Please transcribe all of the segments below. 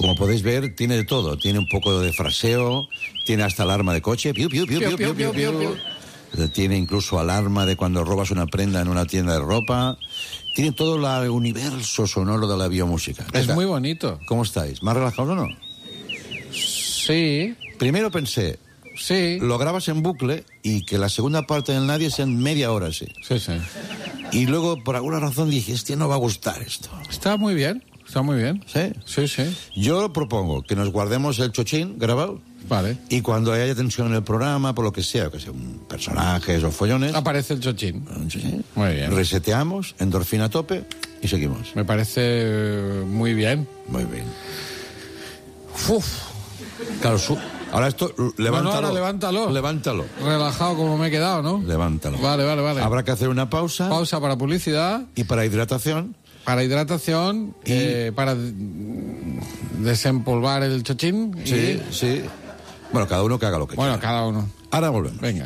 como podéis ver, tiene de todo. Tiene un poco de fraseo, tiene hasta alarma de coche. Piu, piu, piu, piu, piu, piu, piu. Tiene incluso alarma de cuando robas una prenda en una tienda de ropa. Tiene todo el universo sonoro de la biomúsica. Es muy bonito. ¿Cómo estáis? ¿Más relajados o no? Sí. Primero pensé, sí, lo grabas en bucle y que la segunda parte del Nadie sea en media hora, sí. Sí, sí. Y luego, por alguna razón, dije, no va a gustar esto. Está muy bien, está muy bien. ¿Sí? Sí, sí. Yo propongo que nos guardemos el chochín grabado. Vale. Y cuando haya tensión en el programa, por lo que sea personajes o follones... Aparece el chochín. Muy bien. Reseteamos, endorfina a tope y seguimos. Me parece muy bien. Muy bien. Uf. Claro, ahora esto, levántalo. Bueno, ahora levántalo. Levántalo. Relajado como me he quedado, ¿no? Levántalo. Vale. Habrá que hacer una pausa. Pausa para publicidad. Y para hidratación. Para hidratación, para desempolvar el chochín. Sí, sí. Bueno, cada uno que haga lo que quiera. Bueno, cada uno. Ahora volvemos. Venga.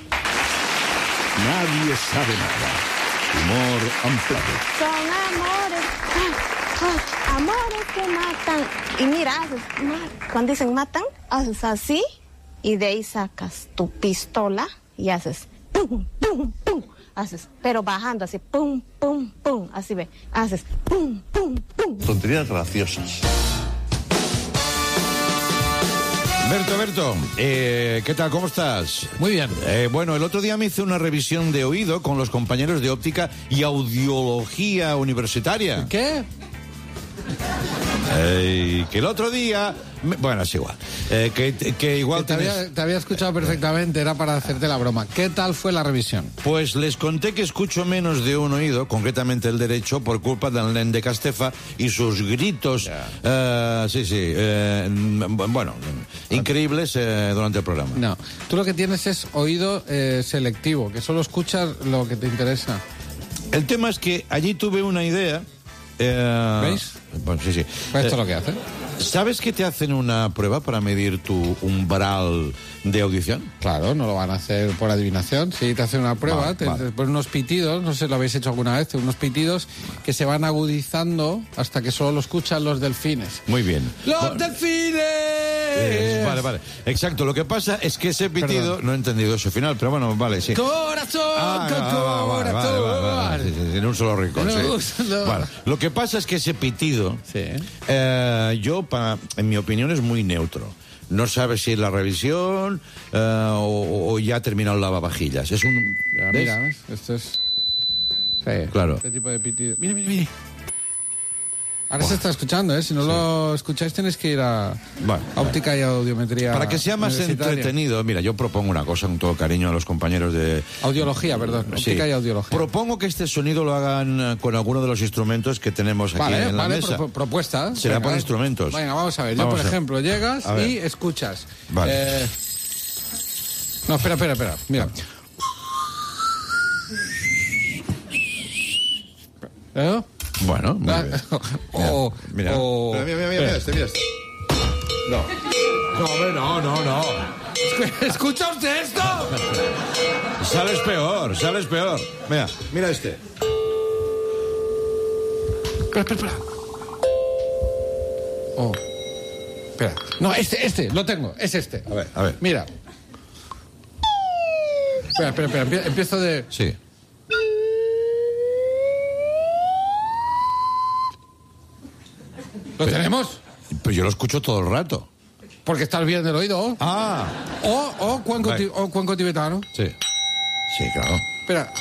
Nadie sabe nada. Humor amplado. Son amores que matan. Y mira, cuando dicen matan, haces así y de ahí sacas tu pistola y haces pum, pum, pum. Haces, pero bajando así, pum, pum, pum, así ve, haces pum, pum, pum. Tonterías graciosas. Berto, ¿qué tal? ¿Cómo estás? Muy bien. Bueno, el otro día me hice una revisión de oído con los compañeros de óptica y audiología universitaria. ¿Qué? Que el otro día... Bueno, es igual. Que igual te había escuchado perfectamente, era para hacerte la broma. ¿Qué tal fue la revisión? Pues les conté que escucho menos de un oído, concretamente el derecho, por culpa del nen de Castefa y sus gritos, increíbles durante el programa. No, tú lo que tienes es oído selectivo, que solo escuchas lo que te interesa. El tema es que allí tuve una idea... ¿Veis? Bueno, sí. Pues esto es lo que hace. ¿Sabes que te hacen una prueba para medir tu umbral de audición? Claro, no lo van a hacer por adivinación. Sí, te hacen una prueba, te ponen unos pitidos, no sé si lo habéis hecho alguna vez, unos pitidos que se van agudizando hasta que solo lo escuchan los delfines. Muy bien. ¡Los delfines! Vale. Exacto, lo que pasa es que ese pitido... Perdón. No he entendido eso final, pero bueno, vale, sí. ¡Corazón! Vale. Sí, en un solo rincón, sí. Vale. Lo que pasa es que ese pitido... Sí. En mi opinión, es muy neutro. No sabes si es la revisión o ya ha terminado el lavavajillas. Es un... Mira, ¿ves? Esto es... Sí, claro. Este tipo de pitido. Mira. Ahora se está escuchando, ¿eh? Si no lo escucháis tenéis que ir a óptica y audiometría. Para que sea más entretenido, mira, yo propongo una cosa con todo cariño a los compañeros de... Audiología, perdón. Óptica y audiología. Propongo que este sonido lo hagan con alguno de los instrumentos que tenemos aquí en la mesa. Propuesta. Será por instrumentos. Venga, vamos a ver. Yo, por ejemplo, llegas y escuchas. Vale. No, espera. Mira. Bueno, muy bien. Mira este. No. No. ¿Escucha usted esto? Sales peor. Mira este. Espera. Espera. No, este, lo tengo. Es este. A ver. Mira. Espera. Empiezo de... Sí. ¿Lo tenemos? Pues yo lo escucho todo el rato. Porque estás bien del oído. O cuenco tibetano. Sí, claro. Espera.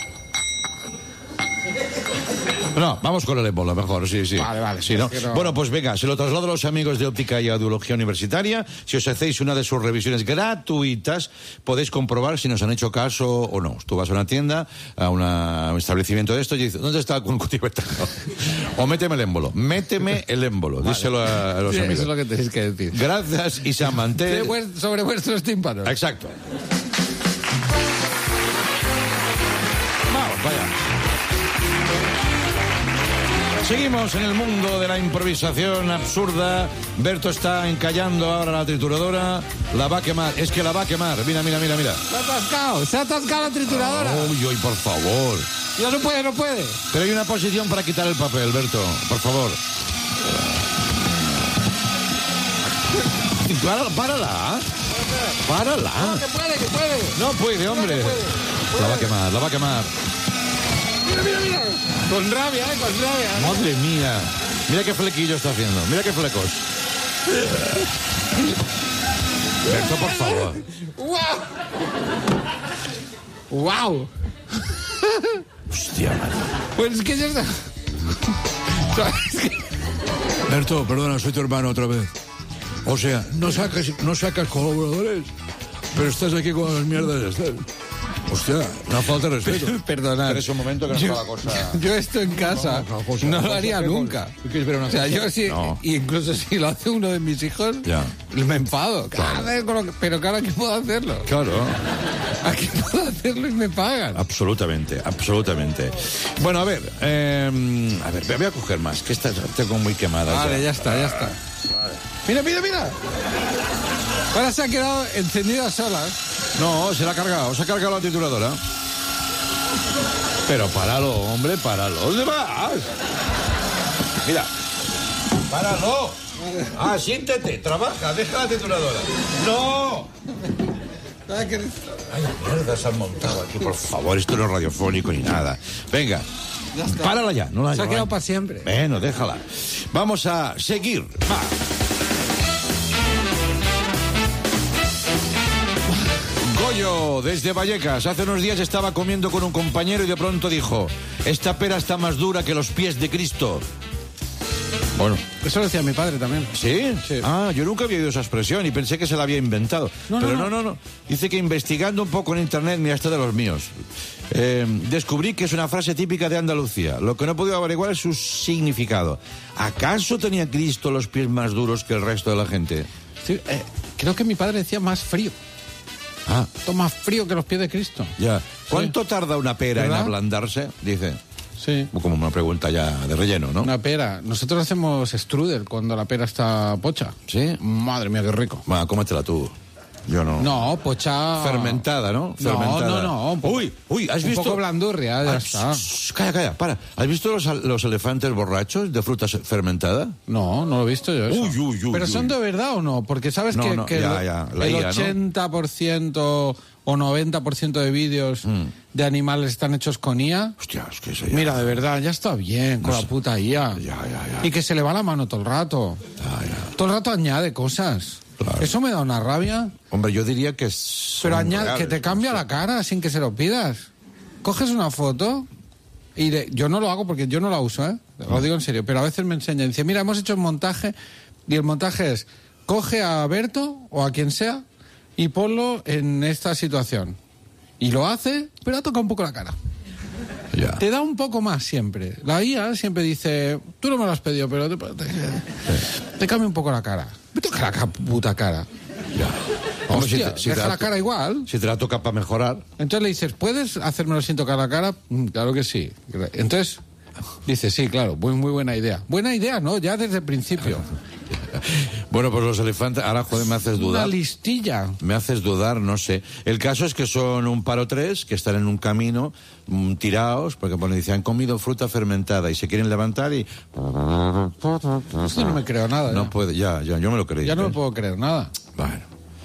No, vamos con el ébola mejor, sí. Vale. Sí, ¿no? Bueno, pues venga, se lo traslado a los amigos de Óptica y Audiología Universitaria. Si os hacéis una de sus revisiones gratuitas, podéis comprobar si nos han hecho caso o no. Tú vas a una tienda, a un establecimiento de esto y dices, ¿dónde está el cuenco tibetano? O méteme el émbolo. Vale. Díselo a los amigos. Eso es lo que tenéis que decir. Gracias, Isa Manté. Sobre vuestros tímpanos. Exacto. Vamos, vaya. Seguimos en el mundo de la improvisación absurda. Berto está encallando ahora la trituradora. La va a quemar. Es que la va a quemar. Mira. Se ha atascado la trituradora. Uy, por favor. Ya no puede. Pero hay una posición para quitar el papel, Berto. Por favor. Párala. No, que puede. No puede, hombre. La va a quemar. Mira. Con rabia. Madre mía. Mira qué flequillo está haciendo. Mira qué flecos. Berto, por favor. ¡Wow! Hostia, madre. Pues es que ya está. Berto, perdona, soy tu hermano otra vez. O sea, no sacas colaboradores, pero estás aquí con las mierdas de Estel. Hostia, una falta de respeto. Perdonad. Es un momento que no está la cosa... Yo esto en casa no lo haría nunca. O sea, yo sí, incluso si lo hace uno de mis hijos, me enfado. Pero claro, aquí puedo hacerlo. Claro. Aquí puedo hacerlo y me pagan. Absolutamente. Bueno, a ver, voy a coger más, que esta tengo muy quemada. Vale, ya está. Vale. Mira. Ahora se ha quedado encendido a solas. No, se ha cargado la trituradora. Pero páralo, hombre, páralo. ¿Dónde vas? Mira, páralo. Siéntate, trabaja, deja la trituradora. ¡No! Ay, mierda, se han montado aquí, por favor, esto no es radiofónico ni nada. Venga, párala ya. No la se ha quedado para siempre. Bueno, déjala. Vamos a seguir. Va. Goyo, desde Vallecas. Hace unos días estaba comiendo con un compañero y de pronto dijo: esta pera está más dura que los pies de Cristo. Bueno. Eso lo decía mi padre también. ¿Sí? Sí. Yo nunca había oído esa expresión y pensé que se la había inventado. Pero no. Dice que investigando un poco en internet, mira, este de los míos, descubrí que es una frase típica de Andalucía. Lo que no he podido averiguar es su significado. ¿Acaso tenía Cristo los pies más duros que el resto de la gente? Sí, creo que mi padre decía más frío. Esto más frío que los pies de Cristo. Ya. ¿Cuánto tarda una pera en ablandarse? Dice. Sí. Como una pregunta ya de relleno, ¿no? Una pera. Nosotros hacemos strudel cuando la pera está pocha. ¿Sí? Madre mía, qué rico. Bueno, cómetela tú. Yo no. No, pocha... Fermentada, ¿no? Fermentada. No. Uy, ¿has visto? Un poco blandurria, ya está. Calla, para. ¿Has visto los elefantes borrachos de fruta fermentada? No lo he visto yo eso. Uy. ¿Pero son de verdad o no? Porque sabes que el 80% o 90% de vídeos de animales están hechos con IA. Hostia, es que eso ya... Mira, de verdad, ya está bien con la puta IA. Ya. Y que se le va la mano todo el rato. Ya. Todo el rato añade cosas. Claro. Eso me da una rabia. Hombre, yo diría que pero añade, que te cambia la cara sin que se lo pidas. Coges una foto y yo no lo hago porque yo no la uso, lo digo en serio, pero a veces me enseñan, dice, mira, hemos hecho un montaje y el montaje es, coge a Berto o a quien sea y ponlo en esta situación. Y lo hace, pero ha tocado un poco la cara. Ya. Te da un poco más siempre. La IA siempre dice, tú no me lo has pedido, pero te cambia un poco la cara. Me toca la puta cara. Ya. Hostia, si deja la cara igual. Si te la toca para mejorar. Entonces le dices, ¿puedes hacérmelo sin tocar la cara? Claro que sí. Entonces dice, sí, claro, muy buena idea. Buena idea, ¿no? Ya desde el principio. Bueno, pues los elefantes, ahora joder, me haces dudar. Una listilla. Me haces dudar, no sé. El caso es que son un par o tres que están en un camino tirados, porque dicen, han comido fruta fermentada y se quieren levantar y... Esto no me creo nada. No puede, ya, yo me lo creí. Ya no me puedo creer nada. Bueno.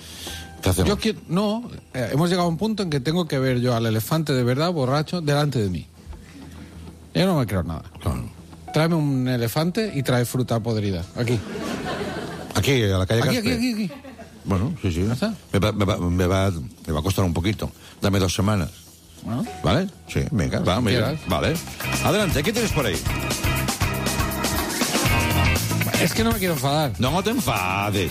Hemos llegado a un punto en que tengo que ver yo al elefante de verdad, borracho, delante de mí. Yo no me creo nada. Claro. Tráeme un elefante y trae fruta podrida. Aquí. Aquí, a la calle Caspe. Aquí. Bueno, sí. ¿Ya está? Me va a costar un poquito. Dame 2 semanas. Bueno. ¿Vale? Sí, venga, va, mira. Vale. Adelante, ¿qué tienes por ahí? Es que no me quiero enfadar. No te enfades.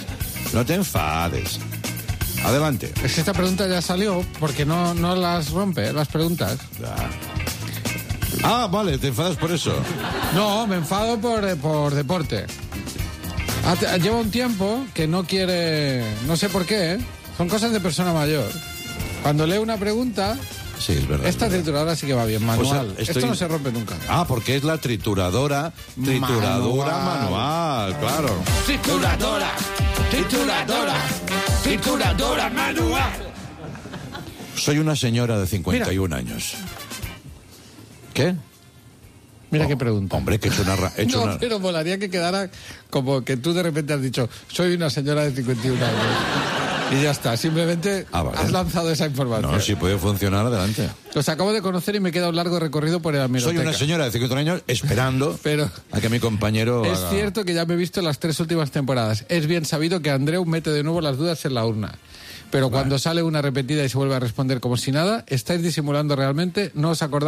Adelante. Es que esta pregunta ya salió porque no las rompe, las preguntas. Ya. Vale, te enfadas por eso. No, me enfado por deporte. Lleva un tiempo que no quiere... No sé por qué, Son cosas de persona mayor. Cuando leo una pregunta... Sí, es verdad. Esta trituradora sí que va bien, manual. O sea, esto no se rompe nunca. Porque es la trituradora manual, claro. Trituradora manual. Soy una señora de 51 años. ¿Qué? Mira qué pregunta. Hombre, que he hecho una... Pero molaría que quedara como que tú de repente has dicho, soy una señora de 51 años. Y ya está, simplemente vale. has lanzado esa información. No, si puede funcionar, adelante. Los acabo de conocer y me queda un largo recorrido por la hemeroteca. Soy una señora de 51 años esperando Pero a que mi compañero es haga... cierto que ya me he visto las 3 últimas temporadas. Es bien sabido que Andreu mete de nuevo las dudas en la urna. Pero cuando sale una repetida y se vuelve a responder como si nada, estáis disimulando realmente, no os acordáis.